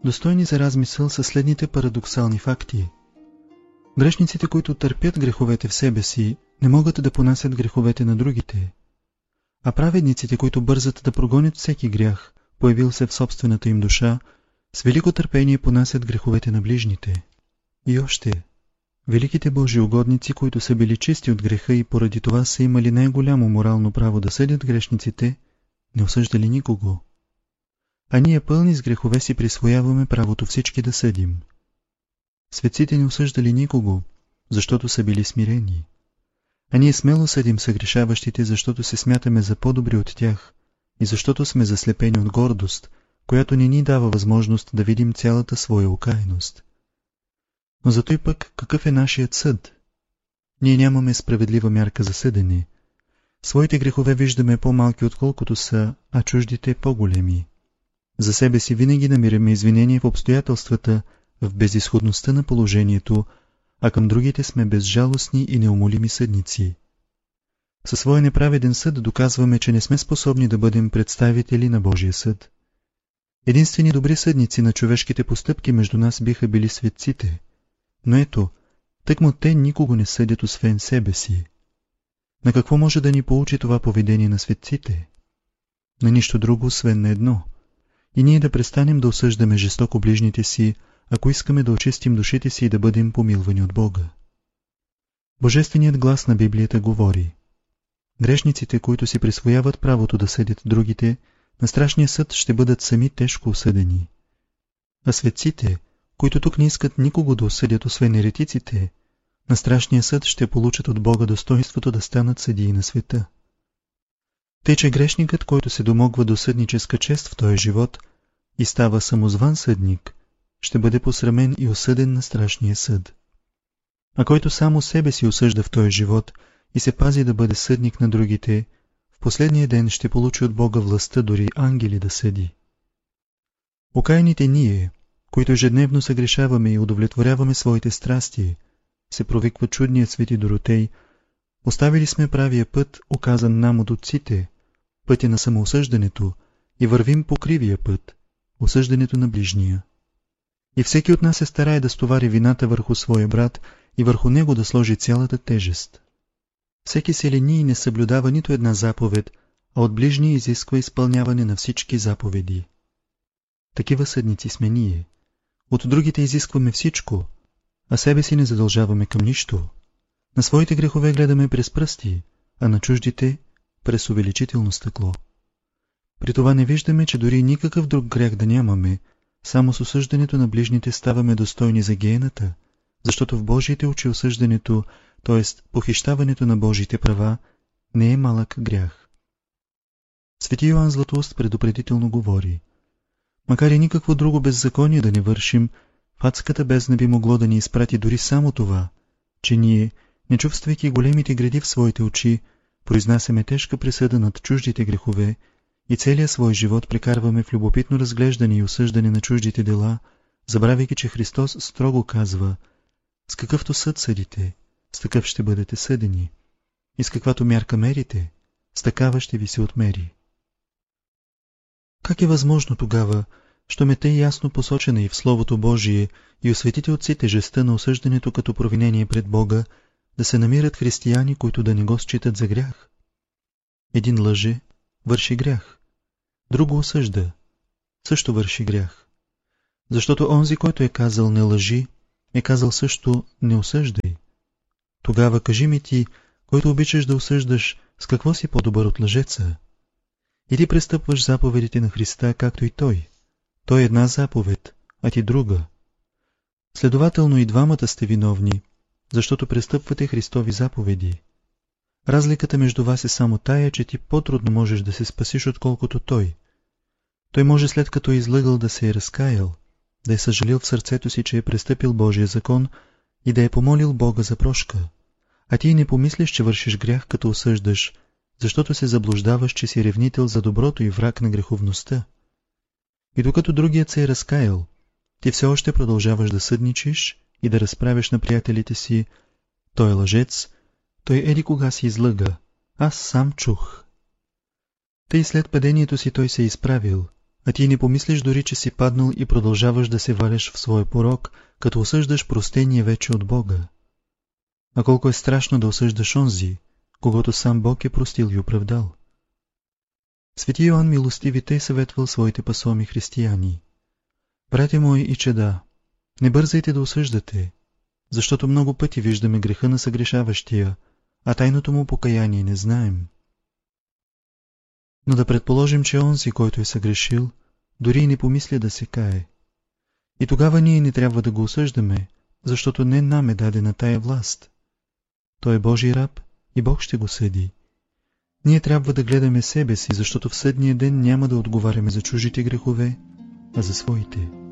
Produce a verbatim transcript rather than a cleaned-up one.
Достойни за размисъл са следните парадоксални факти. Грешниците, които търпят греховете в себе си, не могат да понасят греховете на другите. А праведниците, които бързат да прогонят всеки грях, появил се в собствената им душа, с велико търпение понасят греховете на ближните. И още, великите божиугодници, които са били чисти от греха и поради това са имали най-голямо морално право да съдят грешниците, не осъждали никого. А ние пълни с грехове си присвояваме правото всички да съдим. Светците не осъждали никого, защото са били смирени. А ние смело съдим съгрешаващите, защото се смятаме за по-добри от тях и защото сме заслепени от гордост, която не ни дава възможност да видим цялата своя окаяност. Но зато и пък какъв е нашият съд? Ние нямаме справедлива мярка за съдене. Своите грехове виждаме по-малки отколкото са, а чуждите по-големи. За себе си винаги намираме извинение в обстоятелствата, в безизходността на положението, а към другите сме безжалостни и неумолими съдници. Със своя неправеден съд доказваме, че не сме способни да бъдем представители на Божия съд. Единствени добри съдници на човешките постъпки между нас биха били светците, но ето, тъкмо те никого не съдят освен себе си. На какво може да ни поучи това поведение на светците? На нищо друго, освен на едно. И ние да престанем да осъждаме жестоко ближните си, ако искаме да очистим душите си и да бъдем помилвани от Бога. Божественият глас на Библията говори: грешниците, които си присвояват правото да съдят другите, на страшния съд ще бъдат сами тежко осъдени. А светците, които тук не искат никого да осъдят, освен еретиците, на страшния съд ще получат от Бога достоинството да станат съдии на света. Тъй, че грешникът, който се домогва до съдническа чест в този живот и става самозван съдник, ще бъде посрамен и осъден на страшния съд. А който само себе си осъжда в този живот и се пази да бъде съдник на другите, в последния ден ще получи от Бога властта дори ангели да съди. Окаяните ние, които ежедневно съгрешаваме и удовлетворяваме своите страсти, се провиква чудният свети Доротей, оставили сме правия път, указан нам от отците, пътя на самоосъждането, и вървим по кривия път, осъждането на ближния. И всеки от нас се старае да стовари вината върху своя брат и върху него да сложи цялата тежест. Всеки се лени и не съблюдава нито една заповед, а от ближния изисква изпълняване на всички заповеди. Такива съдници сме ние. От другите изискваме всичко, а себе си не задължаваме към нищо. На своите грехове гледаме през пръсти, а на чуждите през увеличително стъкло. При това не виждаме, че дори никакъв друг грях да нямаме, само с осъждането на ближните ставаме достойни за гиената, защото в Божиите очи осъждането, т.е. похищаването на Божиите права, не е малък грях. Свети Йоан Златоуст предупредително говори: макар и никакво друго беззаконие да не вършим, в адската бездна би могло да ни изпрати дори само това, че ние, не чувствайки големите греди в своите очи, произнасяме тежка присъда над чуждите грехове и целия свой живот прекарваме в любопитно разглеждане и осъждане на чуждите дела, забравяйки, че Христос строго казва: с какъвто съд съдите, с такъв ще бъдете съдени, и с каквато мярка мерите, с такава ще ви се отмери. Как е възможно тогава, що ме тъй ясно посочена и в Словото Божие и осветите отци тежестта на осъждането като провинение пред Бога, да се намират християни, които да не го считат за грях? Един лъже, върши грях, друго осъжда, също върши грях. Защото онзи, който е казал не лъжи, е казал също не осъждай. Тогава кажи ми ти, който обичаш да осъждаш, с какво си по-добър от лъжеца? И ти престъпваш заповедите на Христа, както и Той. Той е една заповед, а ти друга. Следователно и двамата сте виновни, защото престъпвате Христови заповеди. Разликата между вас е само тая, че ти по-трудно можеш да се спасиш, отколкото Той. Той може след като е излъгал да се е разкаял, да е съжалил в сърцето си, че е престъпил Божия закон и да е помолил Бога за прошка. А ти не помислиш, че вършиш грях, като осъждаш, защото се заблуждаваш, че си ревнител за доброто и враг на греховността. И докато другият се е разкаял, ти все още продължаваш да съдничиш и да разправяш на приятелите си: той е лъжец, той еди кога си излъга, аз сам чух. Тъй след падението си той се е изправил, а ти не помислиш дори, че си паднал и продължаваш да се валяш в своя порок, като осъждаш простение вече от Бога. А колко е страшно да осъждаш онзи, когато сам Бог е простил и оправдал. Свети Йоан Милостиви тъй съветвал своите пасоми християни: братя мои и чеда, не бързайте да осъждате, защото много пъти виждаме греха на съгрешаващия, а тайното му покаяние не знаем. Но да предположим, че онзи, който е съгрешил, дори и не помисля да се кае. И тогава ние не трябва да го осъждаме, защото не нам е дадена тая власт. Той е Божий раб и Бог ще го съди. Ние трябва да гледаме себе си, защото в съдния ден няма да отговаряме за чужите грехове, а за своите.